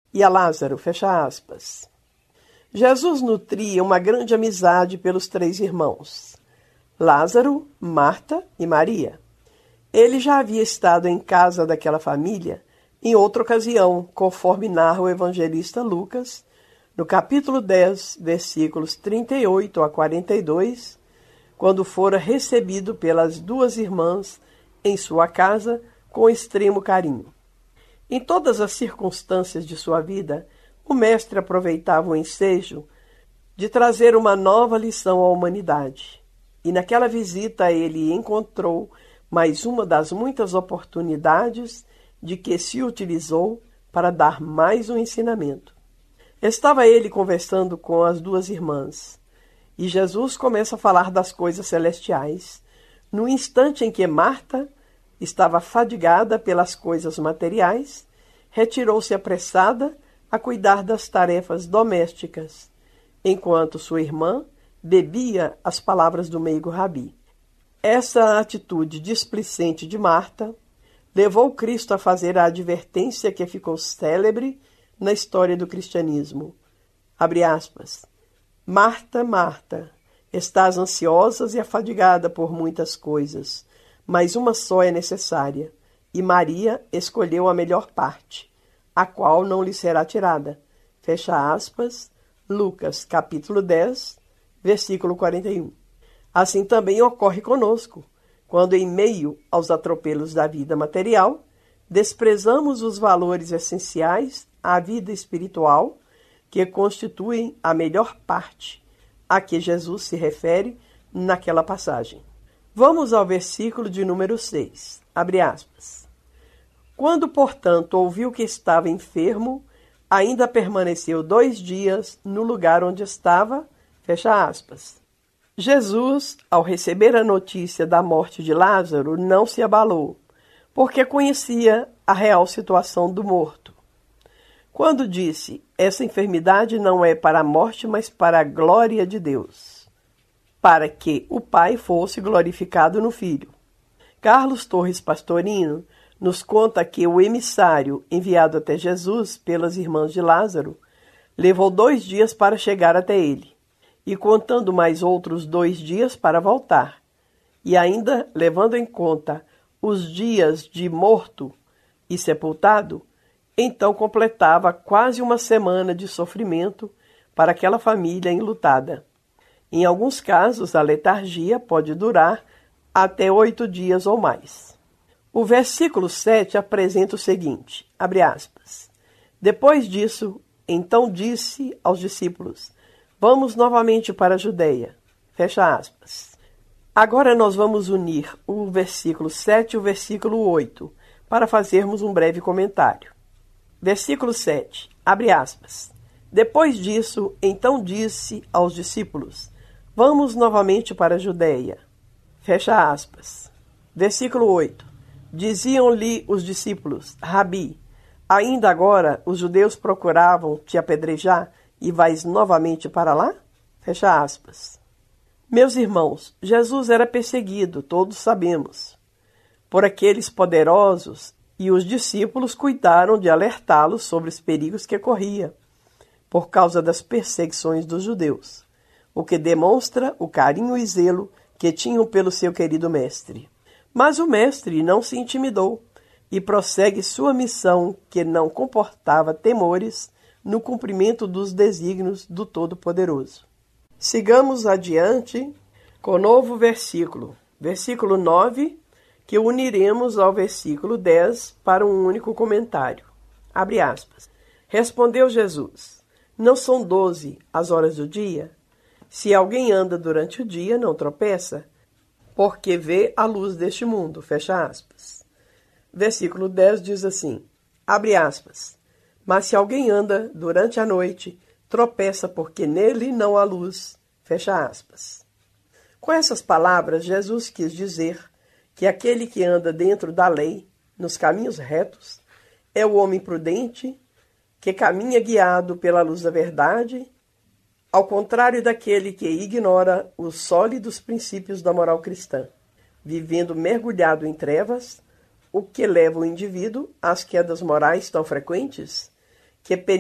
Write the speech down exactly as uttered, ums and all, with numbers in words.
e a Lázaro, fecha aspas. Jesus nutria uma grande amizade pelos três irmãos, Lázaro, Marta e Maria. Ele já havia estado em casa daquela família em outra ocasião, conforme narra o evangelista Lucas, no capítulo dez, versículos trinta e oito a quarenta e dois, quando fora recebido pelas duas irmãs em sua casa com extremo carinho. Em todas as circunstâncias de sua vida, o mestre aproveitava o ensejo de trazer uma nova lição à humanidade. E naquela visita ele encontrou mais uma das muitas oportunidades de que se utilizou para dar mais um ensinamento. Estava ele conversando com as duas irmãs, e Jesus começa a falar das coisas celestiais, no instante em que Marta estava fadigada pelas coisas materiais, retirou-se apressada a cuidar das tarefas domésticas, enquanto sua irmã bebia as palavras do meigo Rabi. Essa atitude displicente de Marta levou Cristo a fazer a advertência que ficou célebre na história do cristianismo. Abre aspas. Marta, Marta, estás ansiosa e afadigada por muitas coisas, mas uma só é necessária, e Maria escolheu a melhor parte, a qual não lhe será tirada. Fecha aspas, Lucas, capítulo dez, versículo quarenta e um. Assim também ocorre conosco, quando em meio aos atropelos da vida material, desprezamos os valores essenciais à vida espiritual, que constituem a melhor parte a que Jesus se refere naquela passagem. Vamos ao versículo de número seis, abre aspas. Quando, portanto, ouviu que estava enfermo, ainda permaneceu dois dias no lugar onde estava, fecha aspas. Jesus, ao receber a notícia da morte de Lázaro, não se abalou, porque conhecia a real situação do morto. Quando disse, essa enfermidade não é para a morte, mas para a glória de Deus, para que o Pai fosse glorificado no Filho. Carlos Torres Pastorino nos conta que o emissário enviado até Jesus pelas irmãs de Lázaro levou dois dias para chegar até ele, e contando mais outros dois dias para voltar, e ainda levando em conta os dias de morto e sepultado, então completava quase uma semana de sofrimento para aquela família enlutada. Em alguns casos, a letargia pode durar até oito dias ou mais. O versículo sete apresenta o seguinte, abre aspas. Depois disso, então disse aos discípulos, vamos novamente para a Judeia. Fecha aspas. Agora nós vamos unir o versículo sete e o versículo oito para fazermos um breve comentário. Versículo sete, abre aspas. Depois disso, então disse aos discípulos, vamos novamente para a Judeia. Fecha aspas. Versículo oito. Diziam-lhe os discípulos, Rabi, ainda agora os judeus procuravam te apedrejar e vais novamente para lá? Fecha aspas. Meus irmãos, Jesus era perseguido, todos sabemos, por aqueles poderosos, e os discípulos cuidaram de alertá-los sobre os perigos que corria, por causa das perseguições dos judeus, o que demonstra o carinho e zelo que tinham pelo seu querido mestre. Mas o mestre não se intimidou e prossegue sua missão, que não comportava temores no cumprimento dos desígnios do Todo-Poderoso. Sigamos adiante com o novo versículo, versículo nove, que uniremos ao versículo dez para um único comentário. Abre aspas. Respondeu Jesus, não são doze as horas do dia? Se alguém anda durante o dia, não tropeça, porque vê a luz deste mundo. Fecha aspas. Versículo dez diz assim, abre aspas. Mas se alguém anda durante a noite, tropeça porque nele não há luz. Fecha aspas. Com essas palavras, Jesus quis dizer que aquele que anda dentro da lei, nos caminhos retos, é o homem prudente, que caminha guiado pela luz da verdade, ao contrário daquele que ignora os sólidos princípios da moral cristã, vivendo mergulhado em trevas, o que leva o indivíduo às quedas morais tão frequentes que